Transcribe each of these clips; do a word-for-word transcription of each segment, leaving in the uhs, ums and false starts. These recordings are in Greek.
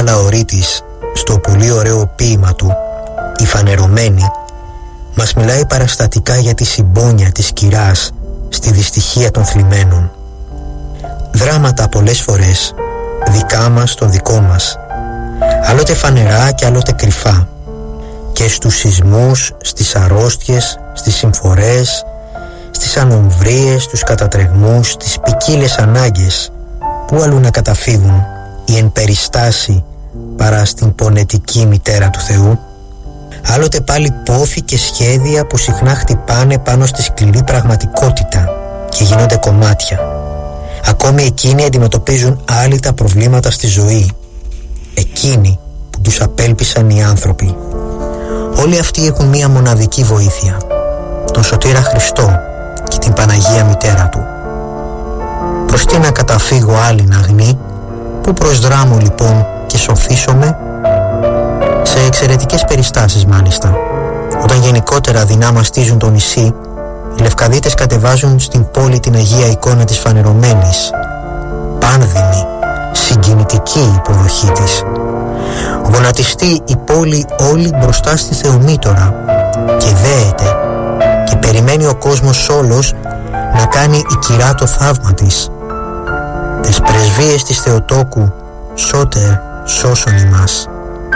Λαωρίτης στο πολύ ωραίο ποίημα του «Η Φανερωμένη» μας μιλάει παραστατικά για τη συμπόνια της κυράς στη δυστυχία των θλιμμένων. Δράματα πολλές φορές δικά μας των δικών μας, άλλοτε φανερά και άλλοτε κρυφά, και στους σεισμούς, στις αρρώστιες, στις συμφορές, στις ανομβρίες, στους κατατρεγμούς, στις ποικίλες ανάγκες, που αλλού να καταφύγουν η εν περιστάση παρά στην πονετική μητέρα του Θεού. Άλλοτε πάλι πόθη και σχέδια που συχνά χτυπάνε πάνω στη σκληρή πραγματικότητα και γίνονται κομμάτια. Ακόμη εκείνοι αντιμετωπίζουν άλλοι τα προβλήματα στη ζωή, εκείνοι που τους απέλπισαν οι άνθρωποι. Όλοι αυτοί έχουν μία μοναδική βοήθεια, τον Σωτήρα Χριστό και την Παναγία Μητέρα του. Προς τι να καταφύγω άλλην αγνή, που προσδράμω λοιπόν και σωθήσομαι? Σε εξαιρετικές περιστάσεις μάλιστα, όταν γενικότερα δεινά μαστίζουν το νησί, οι Λευκαδίτες κατεβάζουν στην πόλη την Αγία εικόνα της Φανερωμένης. Πάνδημη, συγκινητική υποδοχή της. Γονατιστεί η πόλη όλη μπροστά στη Θεομήτωρα και δέεται και περιμένει ο κόσμος όλος να κάνει η κυρά το θαύμα της. Τες πρεσβείες της Θεοτόκου, σώτερ σώσον ημάς.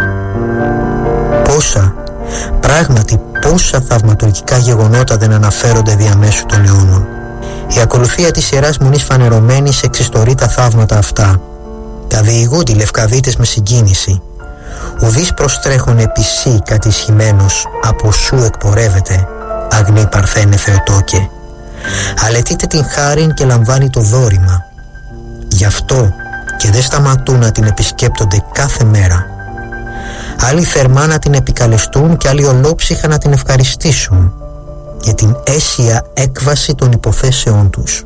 Πόσα, πράγματι πόσα θαυματουργικά γεγονότα δεν αναφέρονται διαμέσου των αιώνων. Η ακολουθία της Ιεράς Μονής Φανερωμένης εξιστορεί τα θαύματα αυτά. Τα διηγούνται οι Λευκαδίτες με συγκίνηση. Ουδείς προστρέχον επισή κατησχημένος από σου εκπορεύεται, αγνή Παρθένε Θεοτόκε. Αλετείται την χάριν και λαμβάνει το δώρημα. Γι' αυτό και δεν σταματούν να την επισκέπτονται κάθε μέρα. Άλλοι θερμά να την επικαλεστούν και άλλοι ολόψυχα να την ευχαριστήσουν για την αίσια έκβαση των υποθέσεών τους.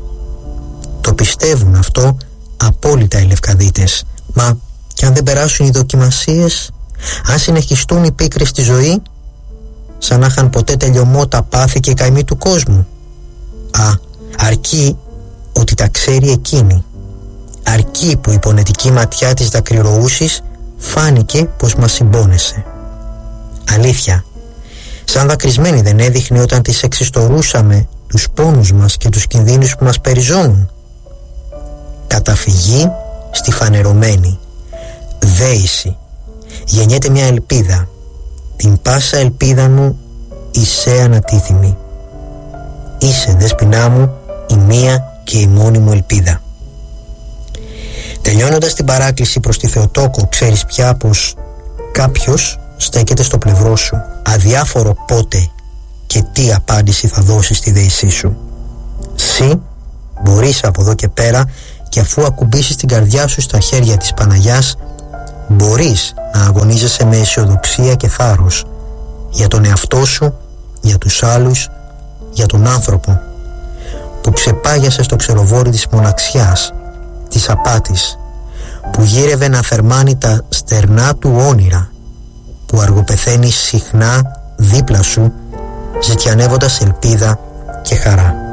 Το πιστεύουν αυτό απόλυτα οι Λευκαδίτες. Μα και αν δεν περάσουν οι δοκιμασίες, αν συνεχιστούν οι πίκρες στη ζωή, σαν να είχαν ποτέ τελειωμό τα πάθη και καημοί του κόσμου? Α, αρκεί ότι τα ξέρει εκείνη. Αρκεί που η πονετική ματιά της δακρυρωούσης φάνηκε πως μας συμπόνεσε. Αλήθεια, σαν δακρυσμένη δεν έδειχνε όταν της εξιστορούσαμε τους πόνους μας και τους κινδύνους που μας περιζώνουν? Καταφυγή στη Φανερωμένη, δέηση, γεννιέται μια ελπίδα. Την πάσα ελπίδα μου είσαι ανατίθιμη. Είσαι, δέσποινά μου, η μία και η μόνη μου ελπίδα. Τελειώνοντας την παράκληση προς τη Θεοτόκο, ξέρεις πια πως κάποιος στέκεται στο πλευρό σου, αδιάφορο πότε και τι απάντηση θα δώσει στη δεησή σου. Συ μπορείς από εδώ και πέρα, και αφού ακουμπήσεις την καρδιά σου στα χέρια της Παναγιάς, μπορείς να αγωνίζεσαι με αισιοδοξία και θάρρος για τον εαυτό σου, για τους άλλους, για τον άνθρωπο που ξεπάγιασε στο ξεροβόρι της μοναξιάς, της απάτης, που γύρευε να θερμάνει τα στερνά του όνειρα, που αργοπεθαίνει συχνά δίπλα σου, ζητιανεύοντας ελπίδα και χαρά.